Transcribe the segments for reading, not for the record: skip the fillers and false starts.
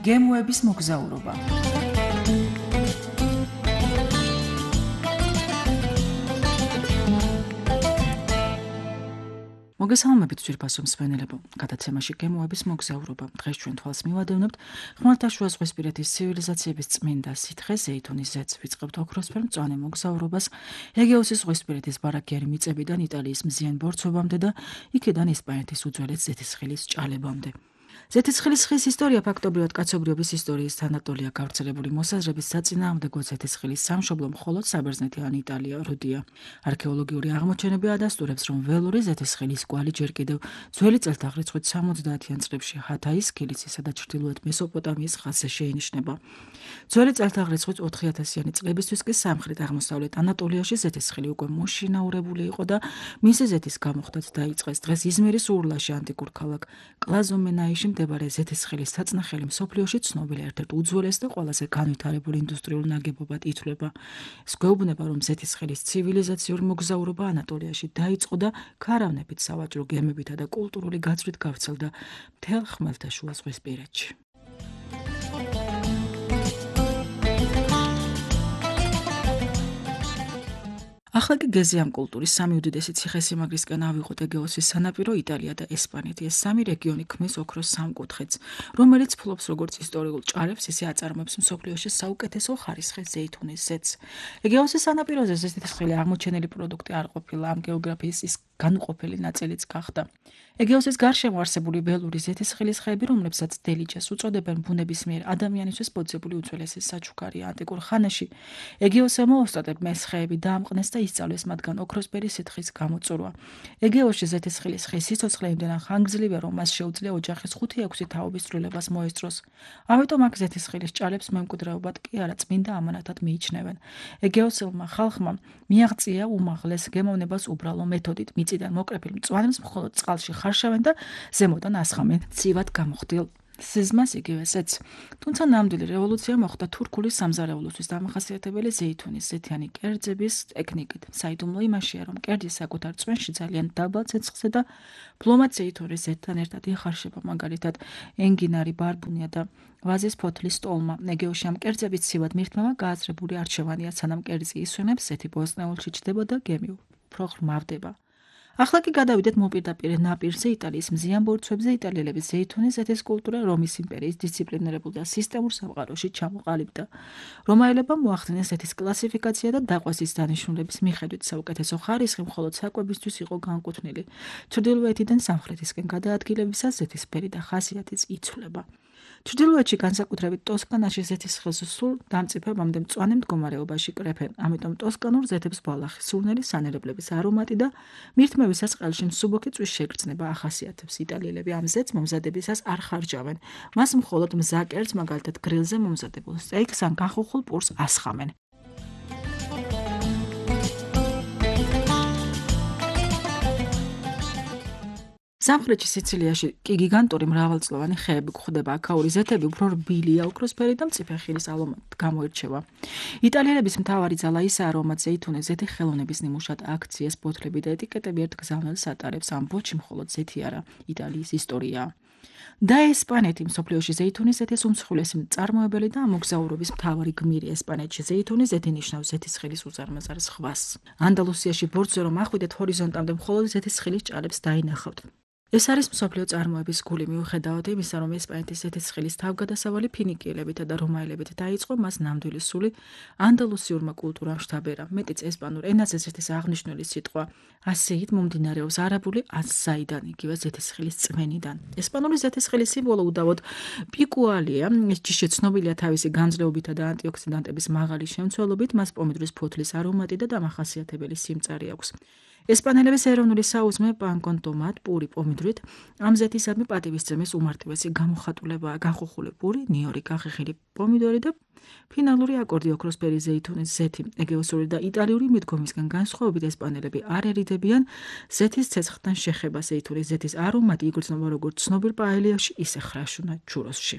გემოების მოგზაურობა. მოგესალმებით ძვირფასო მსმენელებო, გადაცემაში გემოების მოგზაურობა. დღეს ჩვენ თვალს მივადევნებთ ხმელთაშუა ზღვისპირეთის ცივილიზაციების წმინდა სითხე ზეითუნის ზეთს. ვიწყებთ ოქროსფერ მწვანე მოგზაურობას ეგეოსის ზღვისპირეთის ბარაკიერი მიწებიდან იტალიის მზიან ბორცვებამდე და იქედან ესპანეთის უძველეს ზეთისხილის ჭალებამდე. ზეთისხილის ხის ისტორია ფაქტობრივად კაცობრიობის ისტორიის თანატოლია. გავრცელებული მოსაზრების საწინააღმდეგო ზეთისხილის სამშობლო მხოლოდ საბერძნეთიანი იტალია როდია. არქეოლოგიური აღმოჩენები ადასტურებს, რომ ველური ზეთისხილის კვალი ჯერ კიდევ ძველი წელთაღრიცხვით 70-იან წლებში ჰათაის, კილიცისა და ჩრდილოეთ მესოპოტამიის ხაზზე შეინიშნება. ძველი წელთაღრიცხვით 4000-იანი წლებისთვის კი სამხრეთ-აღმოსავლეთ ანატოლიაში ზეთისხილი უკვე მოშინაურებული იყო და მისი ზეთის გამოხდაც დაიწყეს. დღეს იზმირის ურლაში ანტიკურ ქალაქ კლაზომენაიში მდებარე ზეთისხილის საწნახელი მსოფლიოში ცნობილი ერთ-ერთ უძველეს და ყველაზე განვითარებულ ინდუსტრიულ ნაგებობად ითვლება. ეს გვეუბნება, რომ ზეთისხილის ცივილიზაციური მოგზაურობა ანატოლიაში დაიწყო და ქარავნებით, სავაჭრო გემებითა და კულტურული გაცვლით გავრცელდა მთელ ხმელთაშუა ზღვისპირეთში. ახლა კი გეზიამ კულტურის სამი უდიდესი ციხესიმაგრისკენ ავიღოთ ეგეოსის სანაპირო, იტალია და ესპანეთი. ეს სამი რეგიონი ქმნის ოქროს სამკუთხედს, რომელიც ფლობს როგორც ისტორიულ ჭარებს, ისე აწარმოებს მსოფლიოში საუკეთესო ხარისხის ზეითუნის ზეთს. ეგეოსის სანაპიროზე ზეთისხილი აღმოჩენილი პროდუქტი არ ყოფილა, ამ გეოგრაფიის ის განუყოფელი ნაწილიც გახდა. ეგეოსის გარშემო არსებული ველური ზეთისხილის ხეები, რომლებსაც დელიჯას უწოდებენ, ბუნებისმიერ ადამიანისთვის მოძებული უძველესი საჩუქარია. ანტიკურ ხანაში ეგეოსელმა ოსტატებმა ეს ხეები დაამყნეს და ისწავლეს მათგან ოქროსფერი სითხის გამოწურვა. ეგეოსში ზეთისხილის ხის სიცოცხლე იმდენად ხანგრძლივია, რომ მას შეუძლია ოჯახის 5-6 თაობის ცვლილებას მოესწროს. ამიტომ აქ ზეთისხილის ჭალებს მემკვიდრეობად კი არა, წმინდა ამანათად მიიჩნევენ. ეგეოსელმა ხალხმა მიაღწია უმაღლეს გემოვნებას უბრალო მეთოდით. მიწიდან მოკრეფილ მწვანემს მხოლოდ წყალში ხარშავენ და ზემოდან ასხამენ ცივად გამოხდილ სიზმას იგივე ზეთს. თუმცა ნამდვილი რევოლუცია მოხდა თურქული სამზარეულოსთვის დამახასიათებელი ზეითუნის ზეთიანი კერძების ტექნიკით. საიდუმლო იმაშია, რომ კერძი საკუთარ წვენში ძალიან დაბალ ცეცხლზე და ფლომად ზეითუნის ზეთთან ერთად იხარშება. მაგალითად, ენგინარი, ბარბუნია და ვაზის ფოთლის სტოლმა. ეგეოში ამ კერძების ცივად მირთმევა გააზრებული არჩევანია, სანამ კერძი ისვენებს, ზეთი ბოსტნეულში ჩდება და გემი უფრო ღრმავდება. ახლა კი გადავიდეთ მოპირდაპირ ნაპირზე, იტალიის მზიან ბორცვებზე. იტალიელების ზეითუნის ზეთის კულტურა რომის იმპერიის დისციპლინირებულ და სისტემურ სამყაროში ჩამოყალიბდა. რომაელებმა მოახდინეს ზეთის კლასიფიკაცია და დაყვეს ის დანიშნულების მიხედვით. საუკეთესო ხარისხი მხოლოდ საკვებისთვის იყო განკუთვნილი. ჩრდილოეთიდან სამხრეთისკენ გადაადგილებისას ზეთისფერი და ხასიათიც იცვლება. ჩრდილოეთში, განსაკუთრებით ტოსკანაში, ზეთისხილს სულ დამწიფებამდე მწვანე მდგომარეობაში კრეფენ. ამიტომ ტოსკანურ ზეთებს ბალახი, სურნელი, სანერებლების არომატი და მირთმევისას ყელში მსუბუქი წვის შეგრძნება ახასიათებს. იტალიელები ამ ზეთს მომზადებისას არ ხარჯავენ. მას მხოლოდ მზა კერძს, მაგალითად გრილზე მომზადებულ სტეიქს ან განხუხულ პურს ასხამენ. სამხრეთში სიცილიაში კი გიგანტური მრავალწლოვანი ხეები გვხვდება. აქაური ზეთები უფრო რბილია, ოქროსფერი და მწიფე ხილის არომატით გამოირჩევა. იტალიელების მთავარი ძალა ისაა, რომ მათ ზეითუნის ზეთი ხელოვნების ნიმუშად აქციეს, ბოთლები და ეტიკეტები ერთ გზავნილს ატარებს. ამ ბოჩი მხოლოდ ზეთი არა, იტალიის ისტორიაა. და ესპანეთი მსოფლიოში ზეითუნის ზეთის უმსხვილესი მწარმოებელი და მოგზაურობის მთავარი გმირი. ესპანეთში ზეითუნის ზეთი ნიშნავს ზეთისხილის უზარმაზარ ზღვას. ანდალუსიაში ბორცვზე რომ ახვიდეთ, ჰორიზონტამდე მხოლოდ ზეთისხილის ჭალებს დაინახავთ. ეს არის მსოფლიო წარმოების გული. მიუხედავად იმისა, რომ ესპანეთის ზეთისხილის თავგადასავალი ფინიკიელებითა და რომაელებით დაიწყო, მას ნამდვილი სული ანდალუსიურმა კულტურამ შთაბერა. მეტიც ესპანურ ენაზე ზეთის აღნიშნული სიტყვა ასეით მომდინარეობს არაბული ასაიდან, იგივე ზეთისხილის წვენიდან. ესპანური ზეთისხილის სიმბოლო უდავოდ პიკუალია. ეს ჯიში ცნობილია თავისი განძლეობითა და ანტიოქსიდანტების მაღალი შემცველობით, მას პომიდორის ფოთლის არომატი და დამახასიათებელი სიმწარე აქვს. ესპანელების ეროვნული საუზმე პანკონტომატ პური პომიდრით ამ ზეთისადმი პატივისცემის უმარტივესი გამოხატულებაა. განხუხული პური, ნიორი, გახეხილი პომიდორი და ფინალური აკორდი ოქროსფერი ზეითუნის ზეთი. ეგეოსური და იტალიური მიდგომისგან განსხვავებით ესპანელები არ ერიდებიან ზეთის ცეცხლთან შეხება. ზეითუნის ზეთის არომატი იგრძნობა როგორც ცნობილ პაელიაში, ისე ხრაშუნა ჩუროსში.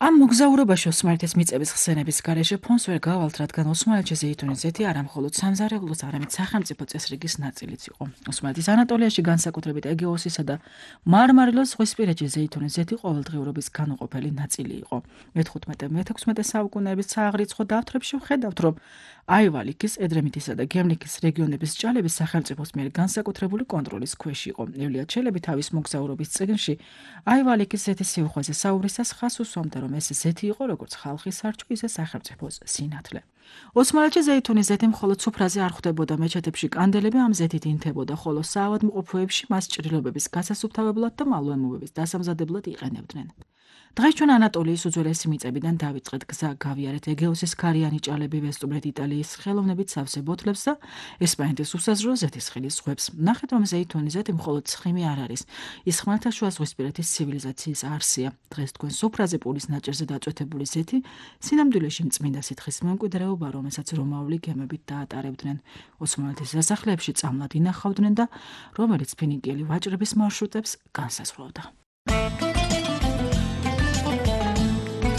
ამ მოგზაურობაში ოსმალეთის მიწების ხსენების გარეშე ფონს ვერ გავალთ, რადგან ოსმალეთში ზეითუნის ზეთი არა მხოლოდ სამზარეულოს, არამედ სახელმწიფო წესრიგის ნაწილიც იყო. ოსმალეთის ანატოლიაში, განსაკუთრებით ეგეოსისა და მარმარილოს ზღვისპირეთში ზეითუნის ზეთი ყოველდღიურობის განუყოფელი ნაწილი იყო. მე-15-მე-16 საუკუნეების სააღრიცხვო დავთვრებში ვხედავთ, რომ აივალიქის, ედრემიტისა და გემლიქის რეგიონების ჭალები სახელმწიფოს მიერ განსაკუთრებული კონტროლის ქვეშ იყო. ევლიათ შელები თავის მოგზაურობის წიგნში აივალიქის ზეთის სიუხვეზე საუბრისას ხას უსვამდა, რომ ეს ზეთი იყო როგორც ხალხის სარჩო, ისე სახელმწიფოს სინათლე. ოსმალეთში ზეითუნის ზეთი მხოლოდ სუფრაზე არ ხვდებოდა, მეჩეთებში კანდელები ამ ზეთით ინთებოდა, ხოლო საავადმყოფოებში მას ჭრილობების გასასუფთავებლად და მალოემობების დასამზადებლად იყენებდნენ. დღეს ჩვენ ანატოლიის უძველესი მიწებიდან დავიწყეთ გზა, გავიარეთ ეგეოსის ქარიანი ჭალები, ვესტუმრეთ იტალიის ხელოვნებით სავსე ბოთლებს და ესპანეთის უსაზრო ზეთისხილის ზღვებს. ნახეთ, რომ ზეითუნის ზეთი მხოლოდ ცხიმი არ არის, ის ხმელთაშუა ზღვისპირეთის ცივილიზაციის არსია. დღეს თქვენ სუფრაზე პურის ნაჭერზე დაწვეთებული ზეთი სინამდვილეში მწმინდა სითხის მემკვიდრეობა, რომელსაც რომაული გემებით დაატარებდნენ, ოსმალეთის სასახლეებში წამლად ინახავდნენ და რომელიც ფინიკიელი ვაჭრების მარშრუტებს განსაზღვრავდა.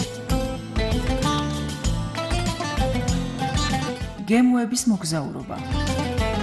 გემუების მოგზაურობა.